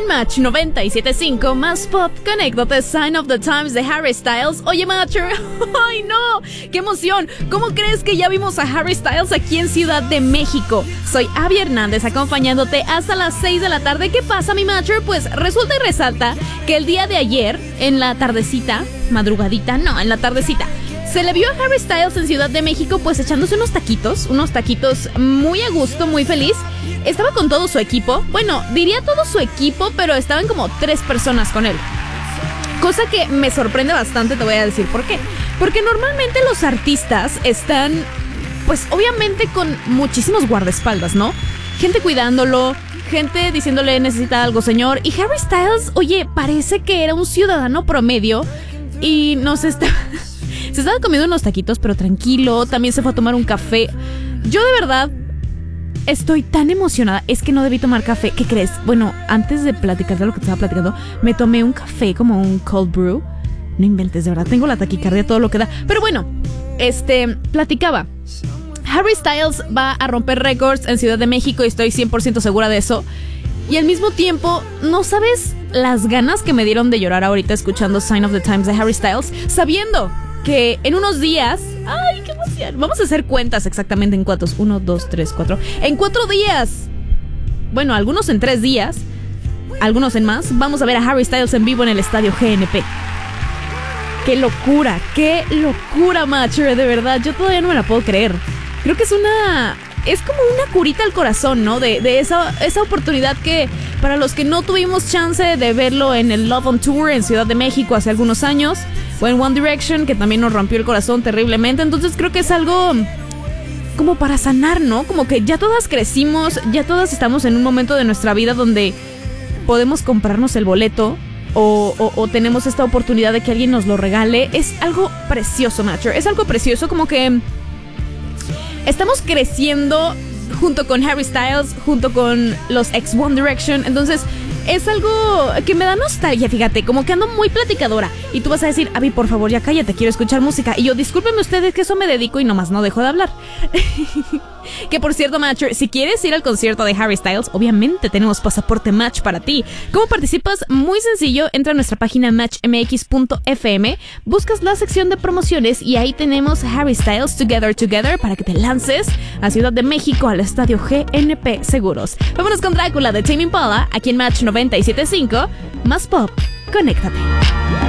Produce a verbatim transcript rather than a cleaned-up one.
Match noventa y siete punto cinco, más pop, conéctate, Sign of the Times de Harry Styles. Oye, Matcher, ¡ay no! ¡Qué emoción! ¿Cómo crees que ya vimos a Harry Styles aquí en Ciudad de México? Soy Abby Hernández acompañándote hasta las seis de la tarde. ¿Qué pasa, mi Matcher? Pues resulta y resalta que el día de ayer, en la tardecita, madrugadita, no, en la tardecita, se le vio a Harry Styles en Ciudad de México pues echándose unos taquitos, unos taquitos muy a gusto, muy feliz. Estaba con todo su equipo, bueno, diría todo su equipo, pero estaban como tres personas con él. Cosa que me sorprende bastante, te voy a decir por qué. Porque normalmente los artistas están, pues obviamente con muchísimos guardaespaldas, ¿no? Gente cuidándolo, gente diciéndole necesita algo, señor. Y Harry Styles, oye, parece que era un ciudadano promedio y nos está... Se estaba comiendo unos taquitos, pero tranquilo. También se fue a tomar un café. Yo de verdad estoy tan emocionada. Es que no debí tomar café. ¿Qué crees? Bueno, antes de platicar de lo que te estaba platicando, me tomé un café como un cold brew. No inventes, de verdad. Tengo la taquicardia, todo lo que da. Pero bueno, este, platicaba. Harry Styles va a romper récords en Ciudad de México y estoy cien por ciento segura de eso. Y al mismo tiempo, no sabes las ganas que me dieron de llorar ahorita escuchando Sign of the Times de Harry Styles, sabiendo que en unos días... ¡Ay, qué emoción! Vamos a hacer cuentas exactamente en cuántos. Uno, dos, tres, cuatro. En cuatro días. Bueno, algunos en tres días. Algunos en más. Vamos a ver a Harry Styles en vivo en el estadio G N P. ¡Qué locura! ¡Qué locura, Matcher! De verdad, yo todavía no me la puedo creer. Creo que es una... Es como una curita al corazón, ¿no? De, de esa, esa oportunidad que para los que no tuvimos chance de verlo en el Love on Tour en Ciudad de México hace algunos años, o en One Direction, que también nos rompió el corazón terriblemente. Entonces creo que es algo como para sanar, ¿no? Como que ya todas crecimos, ya todas estamos en un momento de nuestra vida donde podemos comprarnos el boleto o, o, o tenemos esta oportunidad de que alguien nos lo regale. Es algo precioso, Matcher. Es algo precioso, como que... Estamos creciendo junto con Harry Styles, junto con los ex One Direction. Entonces es algo que me da nostalgia, fíjate, como que ando muy platicadora. Y tú vas a decir, Abby, por favor, ya cállate, quiero escuchar música. Y yo, discúlpenme ustedes que eso me dedico y nomás no dejo de hablar. Que por cierto, Matcher, si quieres ir al concierto de Harry Styles, obviamente tenemos pasaporte Match para ti. ¿Cómo participas? Muy sencillo, entra a nuestra página match m x punto f m, buscas la sección de promociones y ahí tenemos Harry Styles Together Together para que te lances a Ciudad de México al estadio G N P Seguros. Vámonos con Drácula de Tame Impala, aquí en Match noventa y siete punto cinco, más pop, conéctate.